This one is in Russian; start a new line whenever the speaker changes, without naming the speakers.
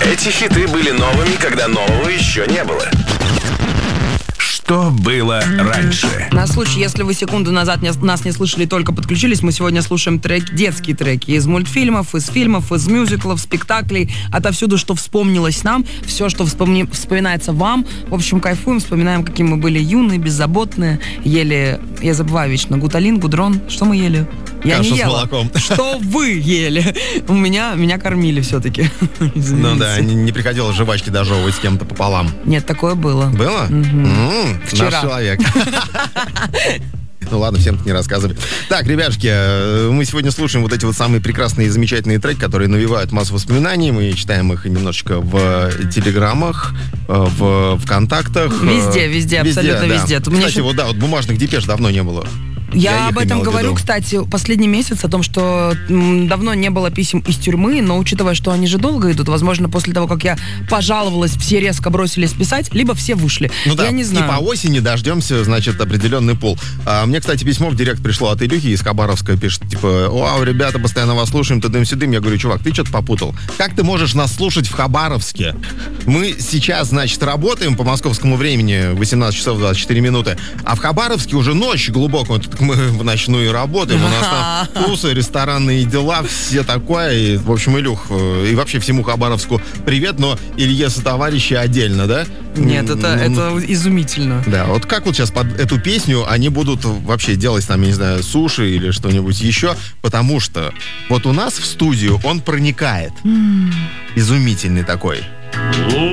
Эти хиты были новыми, когда нового еще не было. Что было раньше?
На случай, если вы секунду назад нас не слышали, только подключились, мы сегодня слушаем детские треки из мультфильмов, из фильмов, из мюзиклов, спектаклей, отовсюду, что вспомнилось нам, все, что вспоминается вам. В общем, кайфуем, вспоминаем, какие мы были юные, беззаботные, ели, я забываю вечно, гуталин, гудрон, что мы ели? Я
кашу
не ела.
с молоком.
Что вы ели? Меня кормили все-таки.
Ну да, не приходилось жвачки дожевывать с кем-то пополам.
Нет, такое было.
Было?
Вчера.
Наш человек. Ну ладно, всем не рассказывали. Так, ребятушки, мы сегодня слушаем вот эти вот самые прекрасные и замечательные треки, которые навевают массу воспоминаний. Мы читаем их немножечко в телеграммах, в ВКонтактах.
Везде, абсолютно везде.
Да. Кстати, вот бумажных депеш давно не было.
Я об этом говорю, кстати, последний месяц, о том, что давно не было писем из тюрьмы, но учитывая, что они же долго идут, возможно, после того, как я пожаловалась, все резко бросились писать, либо все вышли.
Ну да,
я не знаю.
И по осени дождемся, значит, определенный пул. Мне, кстати, письмо в директ пришло от Илюхи из Хабаровска, пишет, типа, вау, ребята, постоянно вас слушаем, тудым-сюдым. Я говорю, чувак, ты что-то попутал. Как ты можешь нас слушать в Хабаровске? Мы сейчас, значит, работаем по московскому времени 18 часов 24 минуты, а в Хабаровске уже ночь глубокая. Мы в ночную работаем, у нас там вкусы, ресторанные дела, все такое. И, в общем, Илюх, и вообще всему Хабаровску привет, но Илье сотоварищи отдельно, да?
Нет, это изумительно.
Да, вот как вот сейчас под эту песню они будут вообще делать там, я не знаю, суши или что-нибудь еще, потому что вот у нас в студию он проникает. Изумительный такой.